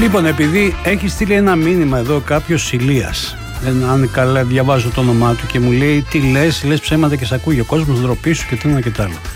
Λοιπόν, επειδή έχει στείλει ένα μήνυμα εδώ κάποιος Ηλίας, αν καλά διαβάζω το όνομά του, και μου λέει τι λες ψέματα και σ' ακούει ο κόσμος, ντροπή σου και τι ένα και τ' άλλο.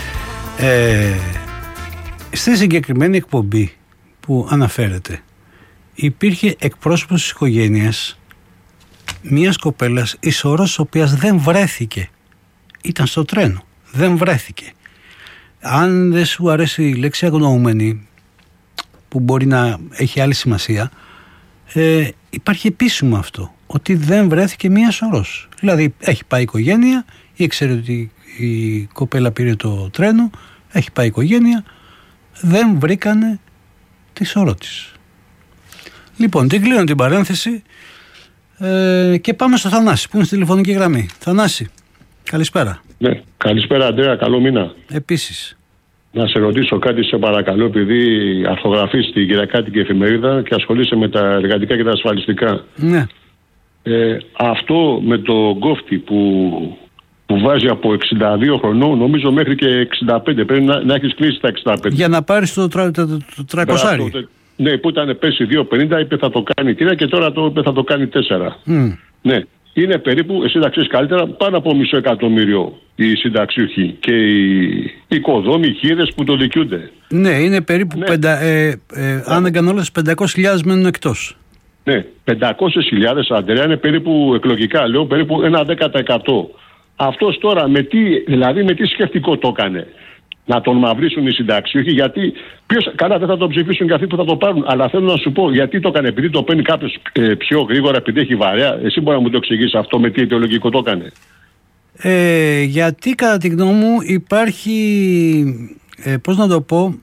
Στη συγκεκριμένη εκπομπή που αναφέρεται, υπήρχε εκπρόσωπος της οικογένειας μιας κοπέλας, η σωρός της οποίας δεν βρέθηκε. Ήταν στο τρένο, δεν βρέθηκε. Αν δεν σου αρέσει η λέξη αγνοούμενη, που μπορεί να έχει άλλη σημασία, υπάρχει επίσημο αυτό, ότι δεν βρέθηκε μία σωρός. Δηλαδή έχει πάει η οικογένεια, ήξερε ότι η κοπέλα πήρε το τρένο, έχει πάει η οικογένεια, δεν βρήκανε τη σωρό της. Λοιπόν, την κλείνω την παρένθεση και πάμε στο Θανάση που είναι στη τηλεφωνική γραμμή. Θανάση, καλησπέρα. Ναι, καλησπέρα Αντρέα, καλό μήνα. Επίσης. Να σε ρωτήσω κάτι, σε παρακαλώ, επειδή αρθογραφείς στην Κυριακάτικη Εφημερίδα και ασχολείσαι με τα εργατικά και τα ασφαλιστικά. Ναι. Αυτό με το γκόφτη που βάζει από 62 χρονών, νομίζω μέχρι και 65, πρέπει να έχεις κλείσει τα 65. Για να πάρεις το 300. Ναι, που ήταν πέρσι 2,50, είπε θα το κάνει 3 και τώρα είπε θα το κάνει 4. Ναι. Είναι περίπου, εσύ τα ξέρεις καλύτερα, πάνω από 500.000 οι συνταξιούχοι και οι οικοδόμοι, οι χήρες που το δικαιούνται. Ναι, είναι περίπου, αν δεν κάνω λάθος, 500.000 μένουν εκτός. Ναι, 500.000, Αντρέα, είναι περίπου εκλογικά, λέω, περίπου ένα 10%. Αυτός τώρα με τι σκεφτικό το έκανε? Να τον μαυρίσουν οι συνταξιούχοι, γιατί καλά δεν θα τον ψηφίσουν και αυτοί που θα το πάρουν. Αλλά θέλω να σου πω γιατί το έκανε. Επειδή το παίρνει κάποιος πιο γρήγορα, επειδή έχει βαρέα. Εσύ μπορεί να μου το εξηγήσεις αυτό, με τι αιτιολογικό το έκανε? Γιατί κατά τη γνώμη μου υπάρχει, πώς να το πω,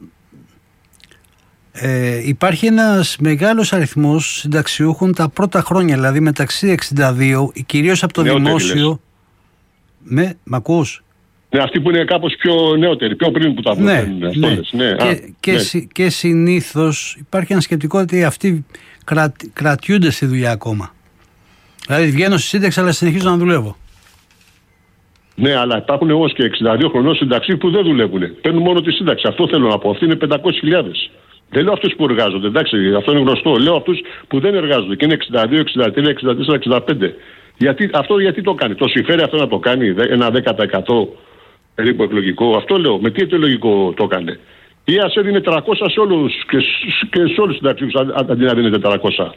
υπάρχει ένας μεγάλος αριθμός συνταξιούχων τα πρώτα χρόνια, δηλαδή μεταξύ 62, κυρίως από το δημόσιο. Μ' ακούς? Ναι, αυτοί που είναι κάπως πιο νεότεροι, πιο πριν που τα βγαίνουν. Και συνήθως υπάρχει ένα σκεπτικό ότι αυτοί κρατιούνται στη δουλειά ακόμα. Δηλαδή βγαίνω στη σύνταξη αλλά συνεχίζω να δουλεύω. Ναι, αλλά υπάρχουν όμως και 62 χρονών συνταξιούχοι που δεν δουλεύουν. Παίρνουν μόνο τη σύνταξη. Αυτό θέλω να πω. Αυτοί είναι 500.000. Δεν λέω αυτούς που εργάζονται, εντάξει, αυτό είναι γνωστό. Λέω αυτούς που δεν εργάζονται και είναι 62, 63, 64, 65. Γιατί το κάνει? Το συμφέρει αυτό να το κάνει ένα 10%? Περίπου εκλογικό, αυτό λέω. Με τι αιτιολογικό το έκανε? Ή ας έδινε 300 σε όλους και σε όλους τους συνταξιούχους αντί να δίνετε 400.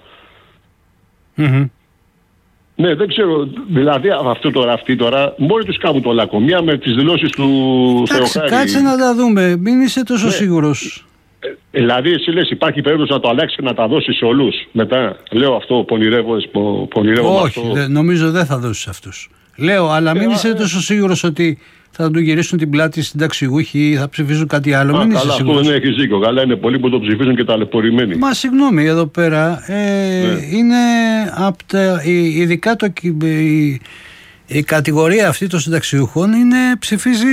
Ναι, δεν ξέρω. Δηλαδή αυτοί τώρα μόλις τους κάνουν το λάκκο. Μία με τις δηλώσεις του Θεοχάρη. Κάτσε να τα δούμε. Μην είσαι τόσο σίγουρος. Δηλαδή εσύ λες υπάρχει περίπτωση να το αλλάξει και να τα δώσει σε όλους μετά? Λέω αυτό, πονηρεύω. Όχι, νομίζω δεν θα δώσει σε αυτούς. Λέω, αλλά μην είσαι τόσο σίγουρος ότι θα του γυρίσουν την πλάτη στην ταξιγούχη ή θα ψηφίζουν κάτι άλλο. Μην είσαι σίγουρος. Αυτό δεν έχει δίκιο. Καλά, είναι πολλοί που το ψηφίζουν και ταλαιπωρημένοι. Μα συγγνώμη, εδώ πέρα είναι ειδικά η κατηγορία αυτή των συνταξιούχων ψηφίζει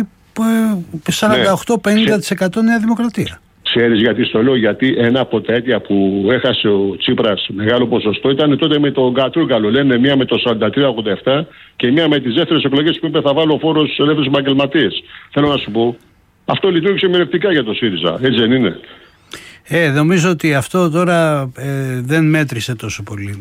48-50% Νέα Δημοκρατία. Ξέρεις γιατί στο λέω? Γιατί ένα από τα αίτια που έχασε ο Τσίπρας μεγάλο ποσοστό ήταν τότε με τον Κατρούγκαλο. Λένε μία με το 43-87 και μία με τις δεύτερες εκλογές που είπε θα βάλω φόρο στους ελεύθερους επαγγελματίες. Θέλω να σου πω, αυτό λειτουργήσε μοιρευτικά για το ΣΥΡΙΖΑ, έτσι δεν είναι? Νομίζω ότι αυτό τώρα δεν μέτρησε τόσο πολύ.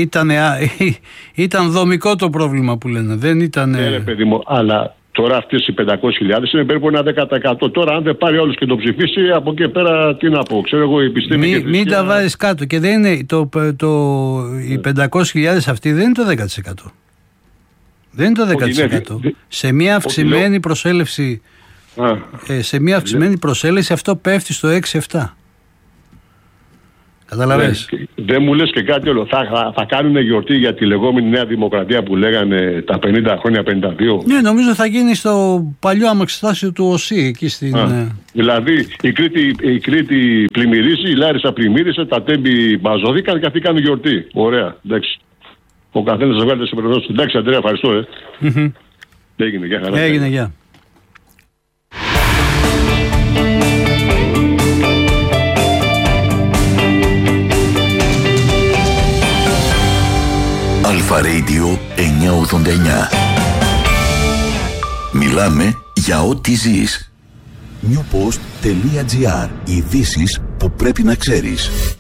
Ήταν δομικό το πρόβλημα που λένε. Δεν ήταν. Ναι, παιδί μου, αλλά τώρα αυτές οι 500.000 είναι περίπου ένα 10%. Τώρα, αν δεν πάρει όλους και το ψηφίσει, από εκεί πέρα τι να πω. Ξέρω εγώ, η επιστήμη και μην τα βάζεις κάτω. Και δεν είναι οι 500.000 αυτοί δεν είναι το 10%. Δεν είναι το 10%. Σε μια αυξημένη προσέλευση. Αυτό πέφτει στο 6-7. Καταλαβαίνεις. Δεν μου λες και κάτι άλλο. Θα κάνουν γιορτή για τη λεγόμενη Νέα Δημοκρατία που λέγανε τα 50 χρόνια, 52. Ναι, νομίζω θα γίνει στο παλιό αμαξιτάσιο του ΟΣΥ εκεί στην. Δηλαδή η Κρήτη πλημμυρίζει, η Λάρισα πλημμύρισε, τα Τέμπη μπαζώθηκαν και αυτοί κάνουν γιορτή. Ωραία, εντάξει. Ο καθένας θα βγάλει σε προδόση. Εντάξει, Αντρέα, ευχαριστώ. Έγινε, γεια χαρά. Έγινε, γεια. Αλφα Radio 989. Μιλάμε για ό,τι ζεις. Newpost.gr. Ειδήσεις που πρέπει να ξέρεις.